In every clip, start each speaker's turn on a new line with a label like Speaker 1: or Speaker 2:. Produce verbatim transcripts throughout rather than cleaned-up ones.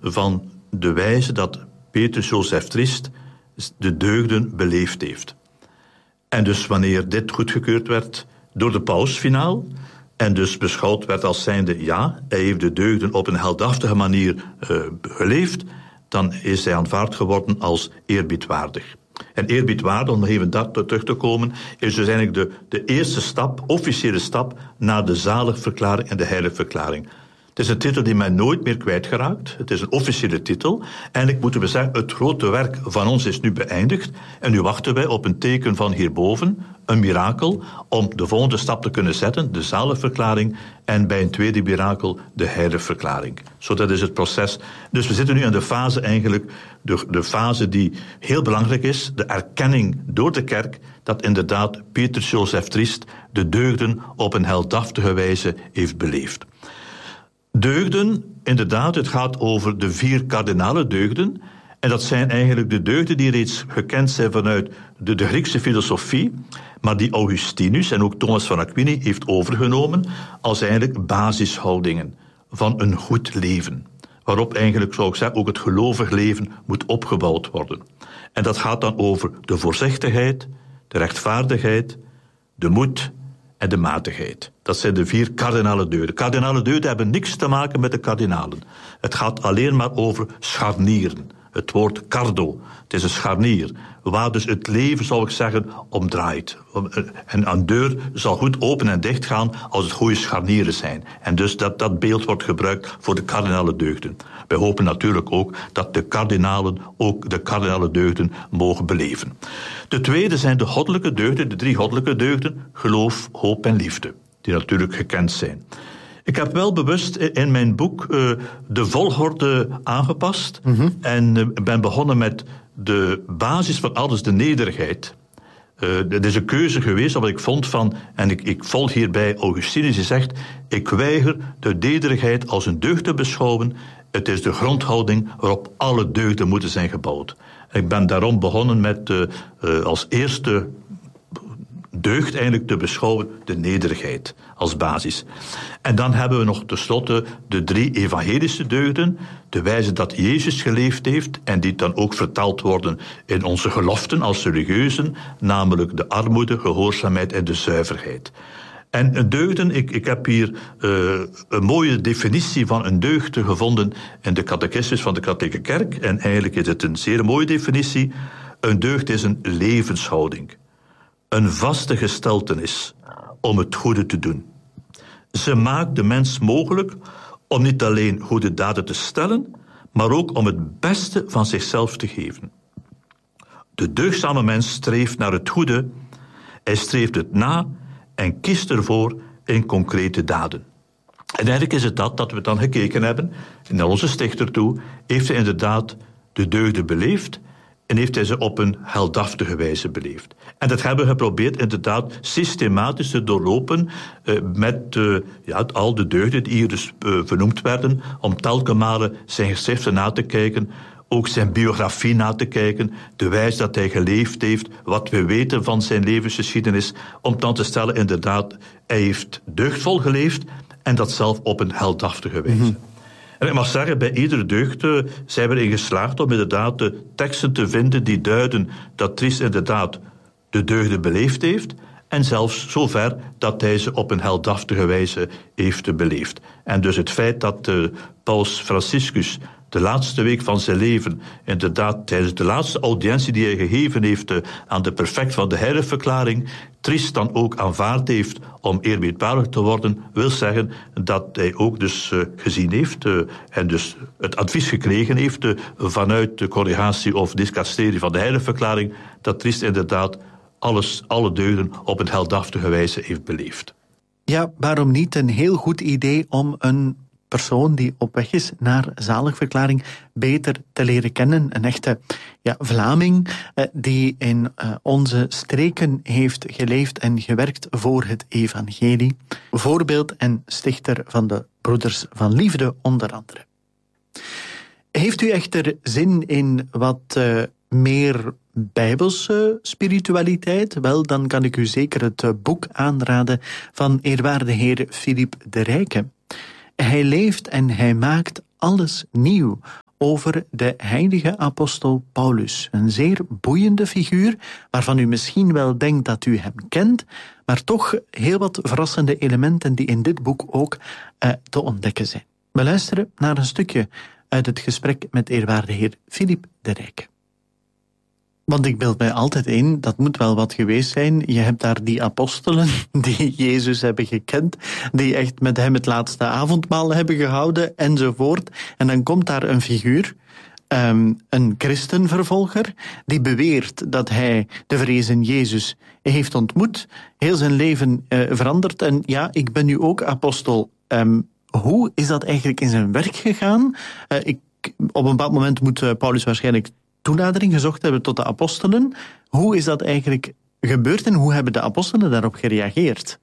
Speaker 1: van de wijze dat Petrus Jozef Trist de deugden beleefd heeft. En dus wanneer dit goedgekeurd werd door de paus finaal, en dus beschouwd werd als zijnde, ja, hij heeft de deugden op een heldhaftige manier uh, geleefd, dan is hij aanvaard geworden als eerbiedwaardig. En eerbiedwaardig, om nog even daar terug te komen, is dus eigenlijk de, de eerste stap, officiële stap, naar de zaligverklaring en de heiligverklaring. Het is een titel die men nooit meer kwijtgeraakt. Het is een officiële titel. Eigenlijk moeten we zeggen, het grote werk van ons is nu beëindigd. En nu wachten wij op een teken van hierboven, een mirakel, om de volgende stap te kunnen zetten, de zaligverklaring, en bij een tweede mirakel, de heiligverklaring. Zo, dat is het proces. Dus we zitten nu in de fase eigenlijk, de, de fase die heel belangrijk is, de erkenning door de kerk, dat inderdaad Petrus Jozef Trist de deugden op een heldhaftige wijze heeft beleefd. Deugden, inderdaad, het gaat over de vier kardinale deugden. En dat zijn eigenlijk de deugden die reeds gekend zijn vanuit de, de Griekse filosofie, maar die Augustinus en ook Thomas van Aquino heeft overgenomen als eigenlijk basishoudingen van een goed leven. Waarop eigenlijk, zou ik zeggen, ook het gelovig leven moet opgebouwd worden. En dat gaat dan over de voorzichtigheid, de rechtvaardigheid, de moed en de matigheid. Dat zijn de vier kardinale deugden. Kardinale deugden hebben niks te maken met de kardinalen. Het gaat alleen maar over scharnieren. Het woord cardo, het is een scharnier, waar dus het leven, zou ik zeggen, om draait. En een deur zal goed open en dicht gaan als het goede scharnieren zijn. En dus dat, dat beeld wordt gebruikt voor de kardinale deugden. Wij hopen natuurlijk ook dat de kardinalen ook de kardinale deugden mogen beleven. De tweede zijn de goddelijke deugden, de drie goddelijke deugden, geloof, hoop en liefde, die natuurlijk gekend zijn. Ik heb wel bewust in mijn boek uh, de volgorde aangepast. Mm-hmm. En uh, ben begonnen met de basis van alles, de nederigheid. Uh, het is een keuze geweest, omdat ik vond van, en ik, ik volg hierbij Augustinus, die zegt, ik weiger de nederigheid als een deugd te beschouwen. Het is de grondhouding waarop alle deugden moeten zijn gebouwd. Ik ben daarom begonnen met uh, uh, als eerste deugd eigenlijk te beschouwen de nederigheid als basis. En dan hebben we nog tenslotte de drie evangelische deugden, de wijze dat Jezus geleefd heeft en die dan ook vertaald worden in onze geloften als religieuzen, namelijk de armoede, gehoorzaamheid en de zuiverheid. En een deugden, ik, ik heb hier uh, een mooie definitie van een deugd gevonden in de catechismus van de katholieke kerk, en eigenlijk is het een zeer mooie definitie. Een deugd is een levenshouding, een vaste gesteltenis om het goede te doen. Ze maakt de mens mogelijk om niet alleen goede daden te stellen, maar ook om het beste van zichzelf te geven. De deugdzame mens streeft naar het goede, hij streeft het na en kiest ervoor in concrete daden. En eigenlijk is het dat dat we dan gekeken hebben, en naar onze stichter toe, heeft hij inderdaad de deugden beleefd, en heeft hij ze op een heldhaftige wijze beleefd. En dat hebben we geprobeerd inderdaad systematisch te doorlopen uh, met uh, ja, al de deugden die hier dus uh, vernoemd werden, om telkens malen zijn geschriften na te kijken, ook zijn biografie na te kijken, de wijze dat hij geleefd heeft, wat we weten van zijn levensgeschiedenis, om dan te stellen inderdaad, hij heeft deugdvol geleefd en dat zelf op een heldhaftige wijze. Mm-hmm. En ik mag zeggen, bij iedere deugd uh, zijn we erin geslaagd om inderdaad de teksten te vinden die duiden dat Trist inderdaad de deugden beleefd heeft, en zelfs zover dat hij ze op een heldhaftige wijze heeft beleefd. En dus het feit dat uh, Paus Franciscus de laatste week van zijn leven, inderdaad tijdens de laatste audiëntie die hij gegeven heeft uh, aan de prefect van de heiligverklaring, Trist dan ook aanvaard heeft om eerbiedwaardig te worden, wil zeggen dat hij ook dus uh, gezien heeft uh, en dus het advies gekregen heeft uh, vanuit de collegatie of dicasterie van de heiligverklaring, dat Trist inderdaad alles, alle deugden op een heldhaftige wijze heeft beleefd.
Speaker 2: Ja, waarom niet een heel goed idee om een persoon die op weg is naar zaligverklaring beter te leren kennen. Een echte ja, Vlaming eh, die in eh, onze streken heeft geleefd en gewerkt voor het evangelie. Voorbeeld en stichter van de Broeders van Liefde onder andere. Heeft u echter zin in wat uh, meer bijbelse spiritualiteit? Wel, dan kan ik u zeker het uh, boek aanraden van eerwaarde heer Philippe de Rijke. Hij leeft en hij maakt alles nieuw. Over de heilige apostel Paulus. Een zeer boeiende figuur, waarvan u misschien wel denkt dat u hem kent, maar toch heel wat verrassende elementen die in dit boek ook uh, te ontdekken zijn. We luisteren naar een stukje uit het gesprek met eerwaarde heer Philippe de Rijk. Want ik beeld mij altijd in, dat moet wel wat geweest zijn. Je hebt daar die apostelen die Jezus hebben gekend, die echt met hem het laatste avondmaal hebben gehouden enzovoort. En dan komt daar een figuur, um, een christenvervolger, die beweert dat hij de verrezen Jezus heeft ontmoet, heel zijn leven uh, veranderd. En ja, ik ben nu ook apostel. Um, hoe is dat eigenlijk in zijn werk gegaan? Uh, ik, op een bepaald moment moet uh, Paulus waarschijnlijk toenadering gezocht hebben tot de apostelen. Hoe is dat eigenlijk gebeurd en hoe hebben de apostelen daarop gereageerd?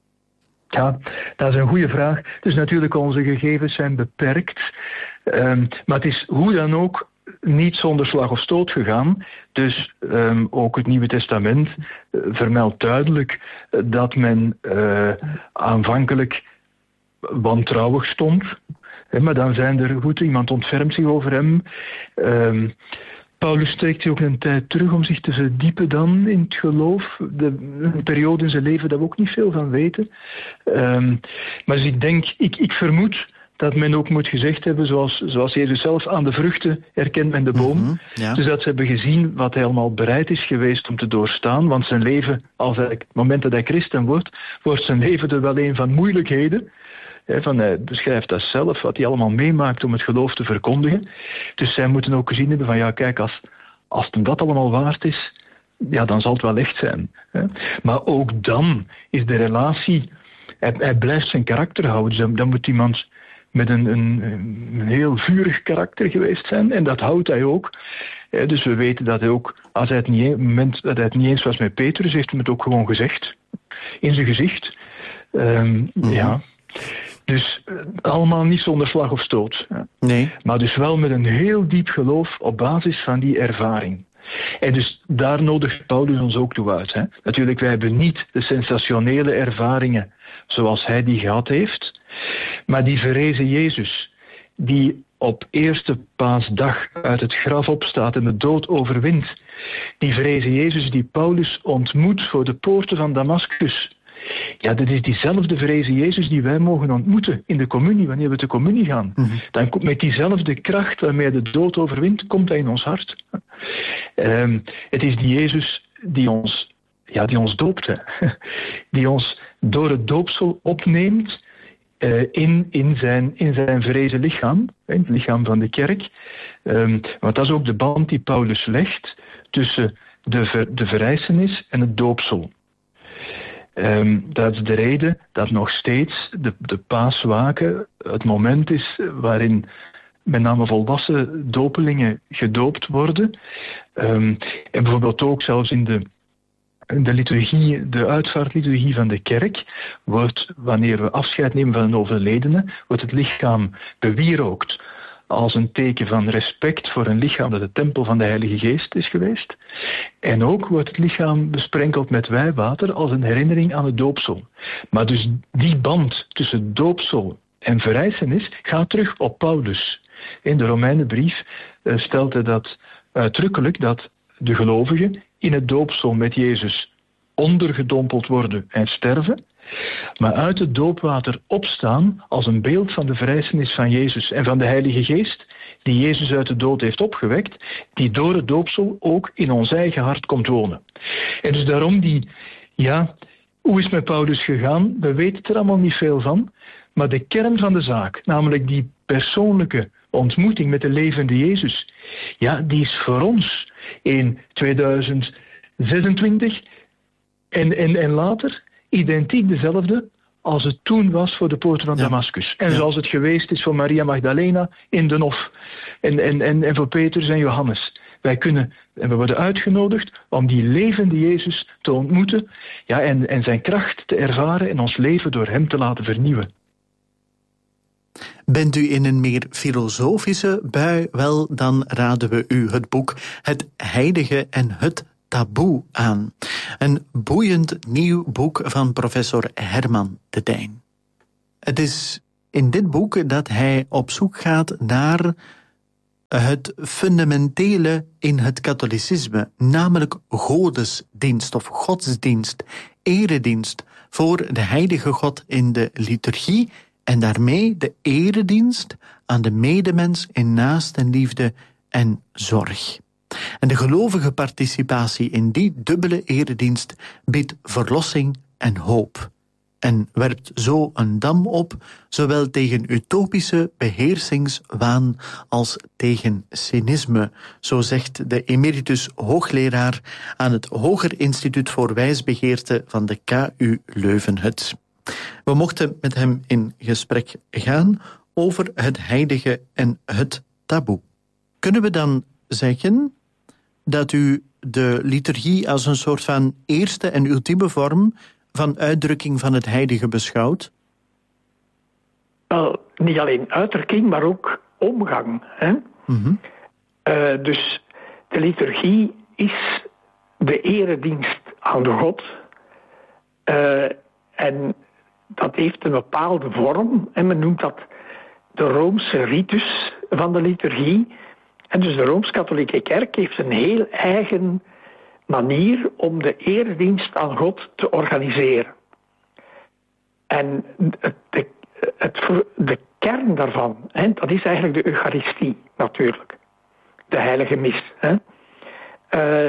Speaker 3: Ja, dat is een goede vraag. Dus natuurlijk, onze gegevens zijn beperkt. Um, maar het is hoe dan ook niet zonder slag of stoot gegaan. Dus um, ook het Nieuwe Testament uh, vermeldt duidelijk uh, dat men uh, aanvankelijk wantrouwig stond. He, maar dan zijn er, goed, iemand ontfermt zich over hem. Um, Paulus trekt zich ook een tijd terug om zich te verdiepen dan in het geloof. De, een periode in zijn leven dat we ook niet veel van weten. Um, maar dus ik denk, ik, ik vermoed dat men ook moet gezegd hebben, zoals, zoals Jezus zelf, aan de vruchten herkent men de boom. Mm-hmm, ja. Dus dat ze hebben gezien wat hij allemaal bereid is geweest om te doorstaan. Want zijn leven, als hij, het moment dat hij christen wordt, wordt zijn leven er wel een van moeilijkheden. He, van, hij beschrijft dat zelf, wat hij allemaal meemaakt om het geloof te verkondigen. Dus zij moeten ook gezien hebben van, ja kijk, als, als het dat allemaal waard is, ja, dan zal het wel echt zijn. He. Maar ook dan is de relatie, hij, hij blijft zijn karakter houden. Dus dan moet iemand met een, een, een heel vurig karakter geweest zijn. En dat houdt hij ook. He, dus we weten dat hij ook, als hij het niet, op het moment dat hij het niet eens was met Petrus, heeft hij het ook gewoon gezegd. In zijn gezicht. Um, mm-hmm. Ja. Dus uh, allemaal niet zonder slag of stoot. Ja.
Speaker 2: Nee.
Speaker 3: Maar dus wel met een heel diep geloof op basis van die ervaring. En dus daar nodigt Paulus ons ook toe uit. Hè. Natuurlijk, wij hebben niet de sensationele ervaringen zoals hij die gehad heeft. Maar die verrezen Jezus, die op eerste paasdag uit het graf opstaat en de dood overwint. Die verrezen Jezus die Paulus ontmoet voor de poorten van Damascus. Ja, dat is diezelfde verrezen Jezus die wij mogen ontmoeten in de communie, wanneer we de communie gaan. Mm-hmm. Dan komt met diezelfde kracht waarmee hij de dood overwint, komt hij in ons hart. Um, het is die Jezus die ons, ja, die ons doopt, hè. Die ons door het doopsel opneemt uh, in, in, zijn, in zijn verrezen lichaam, in het lichaam van de kerk. Um, want dat is ook de band die Paulus legt tussen de, ver, de verrijzenis en het doopsel. Um, dat is de reden dat nog steeds de, de paaswaken het moment is waarin met name volwassen dopelingen gedoopt worden. Um, en bijvoorbeeld ook zelfs in de, in de liturgie, de uitvaartliturgie van de kerk, wordt, wanneer we afscheid nemen van een overledene, wordt het lichaam bewierookt als een teken van respect voor een lichaam dat de tempel van de Heilige Geest is geweest. En ook wordt het lichaam besprenkeld met wijwater als een herinnering aan het doopsel. Maar dus die band tussen doopsel en verrijzenis gaat terug op Paulus. In de Romeinenbrief uh, stelt hij dat uitdrukkelijk, dat de gelovigen in het doopsel met Jezus ondergedompeld worden en sterven, maar uit het doopwater opstaan als een beeld van de verrijzenis van Jezus en van de Heilige Geest, die Jezus uit de dood heeft opgewekt, die door het doopsel ook in ons eigen hart komt wonen. En dus daarom die, ja, hoe is het met Paulus gegaan? We weten er allemaal niet veel van, maar de kern van de zaak, namelijk die persoonlijke ontmoeting met de levende Jezus, ja, die is voor ons in tweeduizend zesentwintig en, en, en later identiek dezelfde als het toen was voor de poorten van ja. Damascus. En ja. zoals het geweest is voor Maria Magdalena in de Nof. En, en, en, en voor Petrus en Johannes. Wij kunnen, en we worden uitgenodigd om die levende Jezus te ontmoeten. Ja, en, en zijn kracht te ervaren en ons leven door hem te laten vernieuwen.
Speaker 2: Bent u in een meer filosofische bui? Wel, dan raden we u het boek Het Heilige en het Taboe aan. Een boeiend nieuw boek van professor Herman de Dijn. Het is in dit boek dat hij op zoek gaat naar het fundamentele in het katholicisme, namelijk godesdienst of godsdienst, eredienst voor de heilige God in de liturgie en daarmee de eredienst aan de medemens in naastenliefde en zorg. En de gelovige participatie in die dubbele eredienst biedt verlossing en hoop en werpt zo een dam op, zowel tegen utopische beheersingswaan als tegen cynisme, zo zegt de emeritus hoogleraar aan het Hoger Instituut voor Wijsbegeerte van de K U Leuven-het. We mochten met hem in gesprek gaan over het heilige en het taboe. Kunnen we dan zeggen dat u de liturgie als een soort van eerste en ultieme vorm van uitdrukking van het heilige beschouwt?
Speaker 4: Wel, niet alleen uitdrukking, maar ook omgang. Hè? Mm-hmm. Uh, dus de liturgie is de eredienst aan de God. Uh, en dat heeft een bepaalde vorm. En men noemt dat de Roomse ritus van de liturgie. En dus de Rooms-Katholieke Kerk heeft een heel eigen manier om de eredienst aan God te organiseren. En het, de, het, de kern daarvan, hè, dat is eigenlijk de Eucharistie natuurlijk. De heilige mis. Hè. Uh,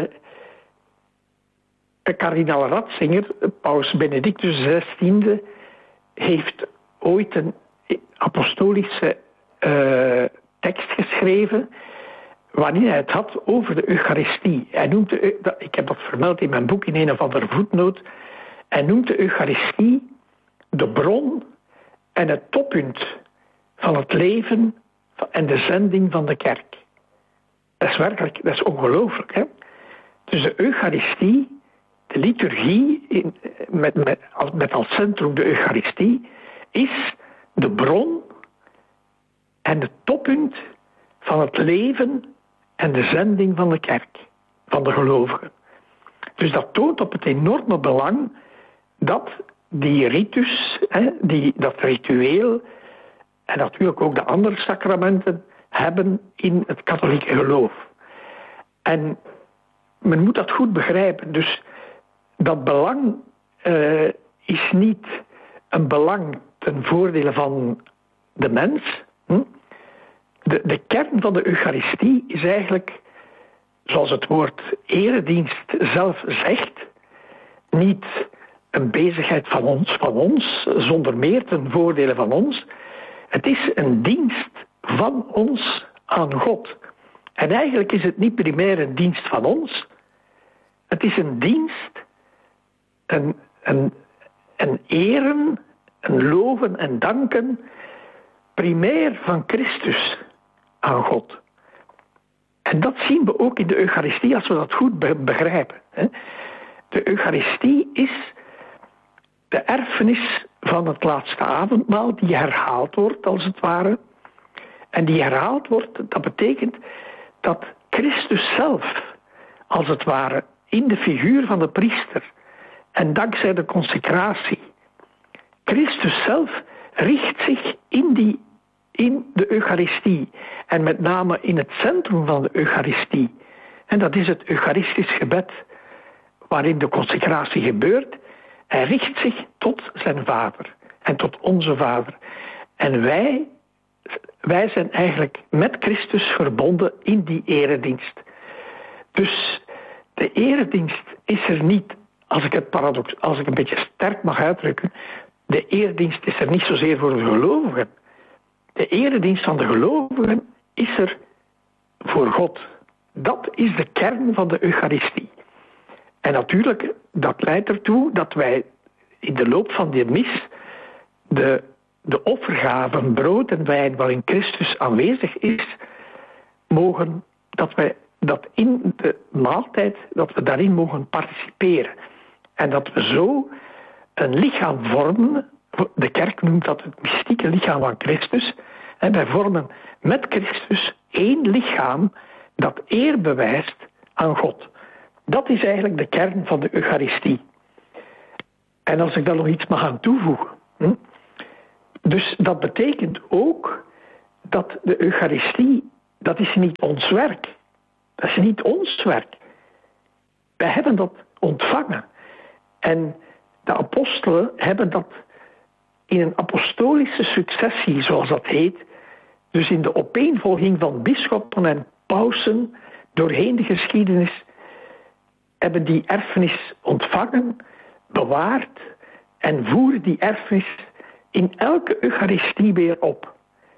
Speaker 4: kardinaal Ratzinger, paus Benedictus zestiende, heeft ooit een apostolische uh, tekst geschreven waarin hij het had over de Eucharistie. Hij noemt de, ik heb dat vermeld in mijn boek in een of andere voetnoot. Hij noemt de Eucharistie de bron en het toppunt van het leven en de zending van de kerk. Dat is werkelijk, dat is ongelooflijk. Hè? Dus de Eucharistie, de liturgie, in, met, met, met als centrum de Eucharistie, is de bron en het toppunt van het leven en de zending van de kerk, van de gelovigen. Dus dat toont op het enorme belang dat die ritus, hè, die, dat ritueel en natuurlijk ook de andere sacramenten hebben in het katholieke geloof. En men moet dat goed begrijpen. Dus dat belang uh, is niet een belang ten voordele van de mens. Hm? De, de kern van de Eucharistie is eigenlijk, zoals het woord eredienst zelf zegt, niet een bezigheid van ons, van ons, zonder meer ten voordele van ons. Het is een dienst van ons aan God. En eigenlijk is het niet primair een dienst van ons. Het is een dienst, een, een, een eren, een loven en danken, primair van Christus aan God. En dat zien we ook in de Eucharistie, als we dat goed be- begrijpen. De Eucharistie is de erfenis van het laatste avondmaal, die herhaald wordt, als het ware. En die herhaald wordt, dat betekent dat Christus zelf, als het ware, in de figuur van de priester, en dankzij de consecratie, Christus zelf richt zich in, die, in de Eucharistie. En met name in het centrum van de Eucharistie. En dat is het Eucharistisch gebed, waarin de consecratie gebeurt. Hij richt zich tot zijn Vader en tot onze Vader. En wij, wij zijn eigenlijk met Christus verbonden in die eredienst. Dus de eredienst is er niet, als ik het paradox, als ik een beetje sterk mag uitdrukken, de eredienst is er niet zozeer voor de gelovigen. De eredienst van de gelovigen is er voor God. Dat is de kern van de Eucharistie. En natuurlijk, dat leidt ertoe dat wij in de loop van die mis de, de offergaven, brood en wijn waarin Christus aanwezig is, mogen, dat wij dat in de maaltijd, dat we daarin mogen participeren. En dat we zo een lichaam vormen, de kerk noemt dat het mystieke lichaam van Christus, en wij vormen met Christus één lichaam dat eer bewijst aan God. Dat is eigenlijk de kern van de Eucharistie. En als ik daar nog iets mag aan toevoegen. Hm? Dus dat betekent ook dat de Eucharistie, dat is niet ons werk. Dat is niet ons werk. Wij hebben dat ontvangen. En de apostelen hebben dat in een apostolische successie, zoals dat heet, dus in de opeenvolging van bisschoppen en pausen doorheen de geschiedenis, hebben die erfenis ontvangen, bewaard en voeren die erfenis in elke Eucharistie weer op.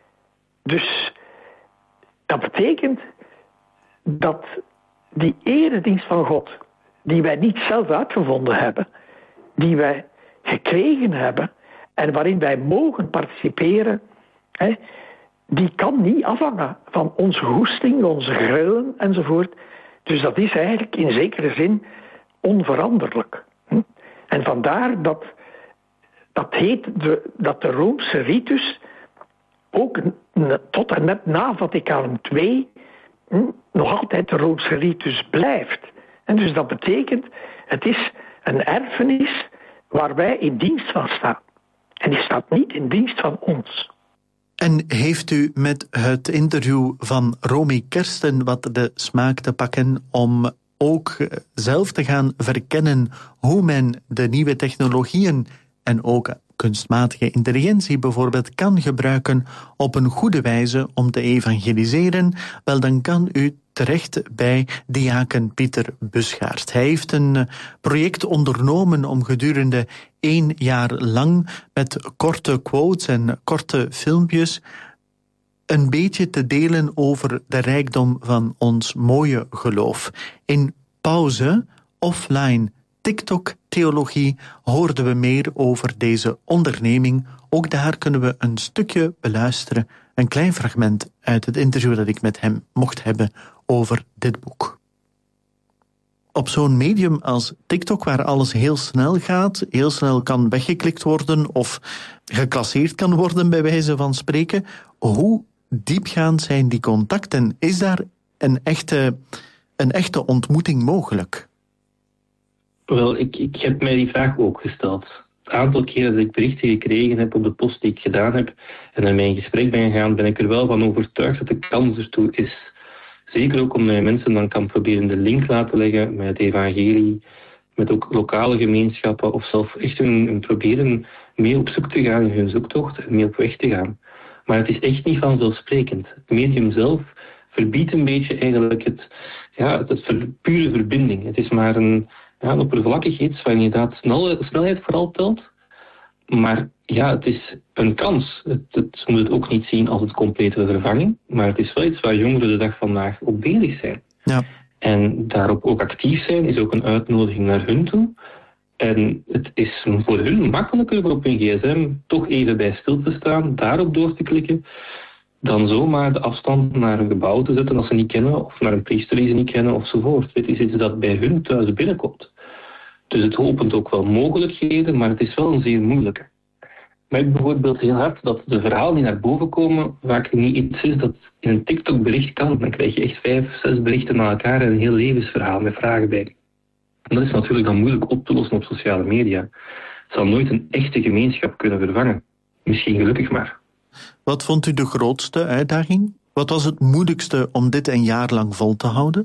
Speaker 4: Dus dat betekent dat die eredienst van God, die wij niet zelf uitgevonden hebben, die wij gekregen hebben en waarin wij mogen participeren, hè, die kan niet afhangen van onze goesting, onze grillen enzovoort. Dus dat is eigenlijk in zekere zin onveranderlijk. En vandaar dat dat heet de, dat de Roomse ritus ook tot en met na Vaticaan twee nog altijd de Roomse ritus blijft. En dus dat betekent, het is een erfenis waar wij in dienst van staan. En die staat niet in dienst van ons.
Speaker 2: En heeft u met het interview van Romy Kersten wat de smaak te pakken om ook zelf te gaan verkennen hoe men de nieuwe technologieën en ook kunstmatige intelligentie bijvoorbeeld kan gebruiken op een goede wijze om te evangeliseren? Wel, dan kan u terecht bij diaken Pieter Busgaert. Hij heeft een project ondernomen om gedurende één jaar lang met korte quotes en korte filmpjes een beetje te delen over de rijkdom van ons mooie geloof. In pauze, offline, TikTok-theologie hoorden we meer over deze onderneming. Ook daar kunnen we een stukje beluisteren. Een klein fragment uit het interview dat ik met hem mocht hebben over dit boek. Op zo'n medium als TikTok, waar alles heel snel gaat, heel snel kan weggeklikt worden of geclasseerd kan worden bij wijze van spreken, hoe diepgaand zijn die contacten? Is daar een echte, een echte ontmoeting mogelijk?
Speaker 5: Wel, ik, ik heb mij die vraag ook gesteld. Het aantal keren dat ik berichten gekregen heb op de post die ik gedaan heb en in mijn gesprek ben gegaan, ben ik er wel van overtuigd dat de kans ertoe is. Zeker ook omdat je mensen dan kan proberen de link laten leggen met het evangelie, met ook lokale gemeenschappen of zelf echt hun, hun proberen mee op zoek te gaan in hun zoektocht en mee op weg te gaan. Maar het is echt niet vanzelfsprekend. Het medium zelf verbiedt een beetje eigenlijk het, ja, het, het pure verbinding. Het is maar een, ja, een oppervlakkig iets waar inderdaad snel, snelheid vooral telt. Maar ja, het is een kans. Het, het moet het ook niet zien als het complete vervanging. Maar het is wel iets waar jongeren de dag vandaag op bezig zijn.
Speaker 2: Ja.
Speaker 5: En daarop ook actief zijn is ook een uitnodiging naar hun toe. En het is voor hun makkelijker om op hun gsm toch even bij stil te staan, daarop door te klikken, dan zomaar de afstand naar een gebouw te zetten als ze niet kennen, of naar een priester die ze niet kennen, ofzovoort. Het is iets dat bij hun thuis binnenkomt. Dus het opent ook wel mogelijkheden, maar het is wel een zeer moeilijke. Maar ik bijvoorbeeld heel hard dat de verhalen die naar boven komen vaak niet iets is dat in een TikTok-bericht kan. Dan krijg je echt vijf, zes berichten na elkaar en een heel levensverhaal met vragen bij. En dat is natuurlijk dan moeilijk op te lossen op sociale media. Het zal nooit een echte gemeenschap kunnen vervangen. Misschien gelukkig maar.
Speaker 2: Wat vond u de grootste uitdaging? Wat was het moeilijkste om dit een jaar lang vol te houden?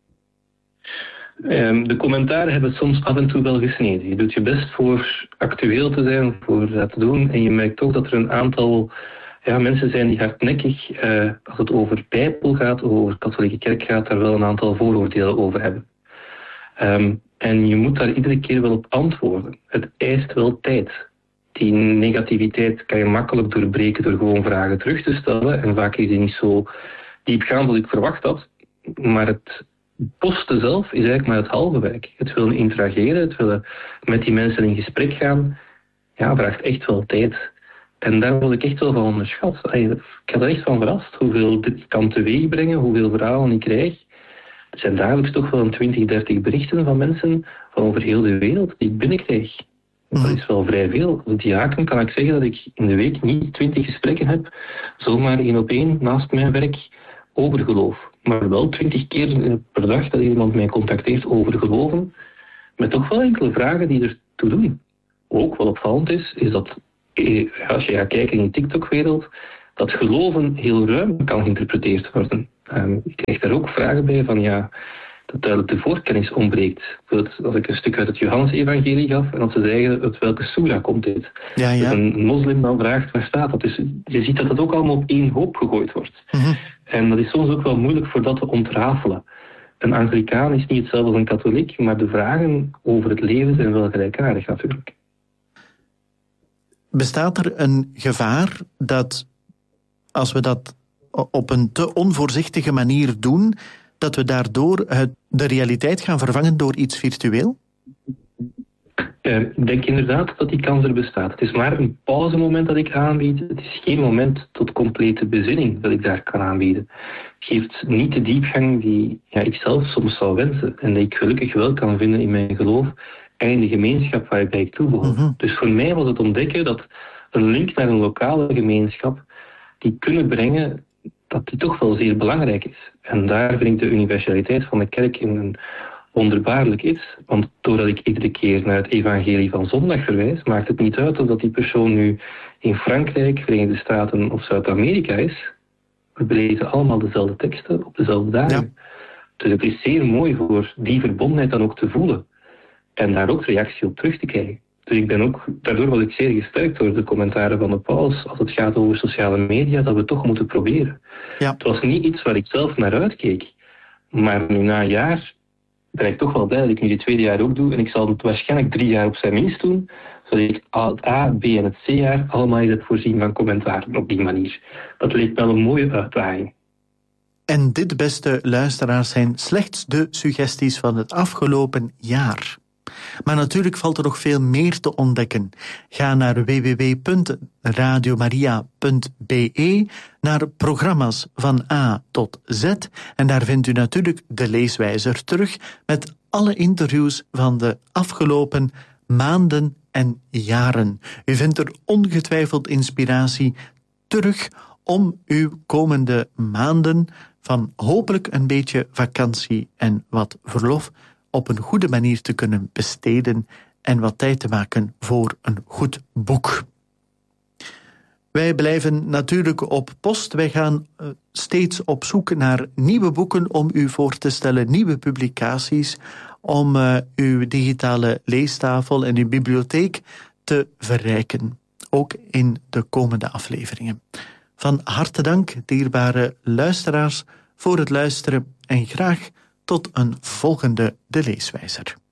Speaker 5: Um, de commentaren hebben soms af en toe wel gesneden. Je doet je best voor actueel te zijn, voor dat te doen. En je merkt ook dat er een aantal ja, mensen zijn die hardnekkig, uh, als het over Bijbel gaat, of over katholieke kerk gaat, daar wel een aantal vooroordelen over hebben. Um, en je moet daar iedere keer wel op antwoorden. Het eist wel tijd. Die negativiteit kan je makkelijk doorbreken door gewoon vragen terug te stellen. En vaak is die niet zo diepgaand als ik verwacht had. Maar het posten zelf is eigenlijk maar het halve werk. Het willen interageren, het willen met die mensen in gesprek gaan, ja, vraagt echt wel tijd. En daar wil ik echt wel van onderschat. Ik had er echt van verrast hoeveel dit kan teweeg brengen, hoeveel verhalen ik krijg. Er zijn dagelijks toch wel een twintig, dertig berichten van mensen van over heel de wereld die ik binnenkrijg. Dat is wel vrij veel. Als diaken kan ik zeggen dat ik in de week niet twintig gesprekken heb, zomaar één op één naast mijn werk over geloof. Maar wel twintig keer per dag dat iemand mij contacteert over geloven, met toch wel enkele vragen die ertoe doen. Ook wat opvallend is, is dat als je gaat kijken in de TikTok-wereld, dat geloven heel ruim kan geïnterpreteerd worden. Um, ik krijg daar ook vragen bij van ja, dat duidelijk de voorkennis ontbreekt. Als ik een stuk uit het Johannes-evangelie gaf en dat ze zeggen, uit welke soera komt dit?
Speaker 2: Ja, ja.
Speaker 5: Dus een moslim dan vraagt, waar staat dat? Dus je ziet dat het ook allemaal op één hoop gegooid wordt. Mm-hmm. En dat is soms ook wel moeilijk voor dat te ontrafelen. Een Anglicaan is niet hetzelfde als een katholiek, maar de vragen over het leven zijn wel gelijkaardig natuurlijk.
Speaker 2: Bestaat er een gevaar dat, als we dat op een te onvoorzichtige manier doen, dat we daardoor het, de realiteit gaan vervangen door iets virtueel?
Speaker 5: Uh, ik denk inderdaad dat die kans er bestaat. Het is maar een pauzemoment dat ik aanbied. Het is geen moment tot complete bezinning dat ik daar kan aanbieden. Het geeft niet de diepgang die ja, ik zelf soms zou wensen en die ik gelukkig wel kan vinden in mijn geloof en in de gemeenschap waarbij ik toebehoor. Mm-hmm. Dus voor mij was het ontdekken dat een link naar een lokale gemeenschap die kunnen brengen, dat die toch wel zeer belangrijk is. En daar vind ik de universaliteit van de kerk in een wonderbaarlijk iets. Want doordat ik iedere keer naar het evangelie van zondag verwijs, maakt het niet uit of dat die persoon nu in Frankrijk, Verenigde Staten of Zuid-Amerika is. We lezen allemaal dezelfde teksten op dezelfde dagen. Ja. Dus het is zeer mooi voor die verbondenheid dan ook te voelen. En daar ook reactie op terug te krijgen. Dus ik ben ook, daardoor was ik zeer gesterkt door de commentaren van de paus als het gaat over sociale media, dat we toch moeten proberen. Ja. Het was niet iets waar ik zelf naar uitkeek. Maar nu na een jaar ben ik toch wel blij dat ik nu dit tweede jaar ook doe. En ik zal het waarschijnlijk drie jaar op zijn minst doen, zodat ik het A, B en het C jaar allemaal eens heb voorzien van commentaren op die manier. Dat leek wel een mooie uitdaging.
Speaker 2: En dit, beste luisteraars, zijn slechts de suggesties van het afgelopen jaar. Maar natuurlijk valt er nog veel meer te ontdekken. Ga naar w w w punt radiomaria punt b e, naar programma's van A tot Z, en daar vindt u natuurlijk de leeswijzer terug met alle interviews van de afgelopen maanden en jaren. U vindt er ongetwijfeld inspiratie terug om uw komende maanden van hopelijk een beetje vakantie en wat verlof op een goede manier te kunnen besteden en wat tijd te maken voor een goed boek. Wij blijven natuurlijk op post. Wij gaan uh, steeds op zoek naar nieuwe boeken om u voor te stellen, nieuwe publicaties, om uh, uw digitale leestafel en uw bibliotheek te verrijken. Ook in de komende afleveringen. Van harte dank, dierbare luisteraars, voor het luisteren en graag tot een volgende De Leeswijzer.